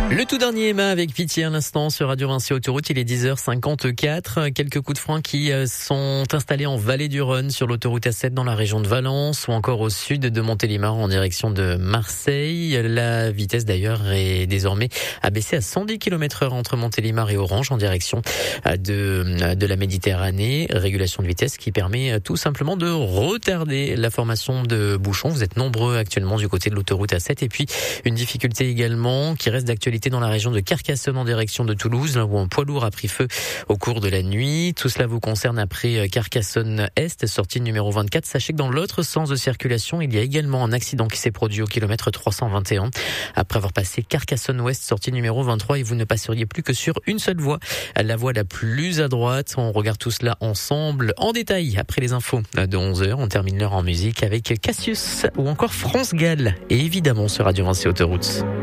Le tout dernier Emma avec Pitié à l'instant sur Radio Vinci Autoroute, il est 10h54. Quelques coups de frein qui sont installés en vallée du Rhône sur l'autoroute A7 dans la région de Valence ou encore au sud de Montélimar en direction de Marseille. La vitesse d'ailleurs est désormais abaissée à 110 km/h entre Montélimar et Orange en direction de la Méditerranée. Régulation de vitesse qui permet tout simplement de retarder la formation de bouchons. Vous êtes nombreux actuellement du côté de l'autoroute A7 et puis une difficulté également qui reste d'actualité dans la région de Carcassonne en direction de Toulouse, où un poids lourd a pris feu au cours de la nuit. Tout cela vous concerne après Carcassonne-Est, sortie numéro 24. Sachez que dans l'autre sens de circulation, il y a également un accident qui s'est produit au kilomètre 321. Après avoir passé Carcassonne-Ouest, sortie numéro 23, et vous ne passeriez plus que sur une seule voie, la voie la plus à droite. On regarde tout cela ensemble en détail après les infos de 11h. On termine l'heure en musique avec Cassius ou encore France Gall et évidemment sur Radio Vinci Autoroute.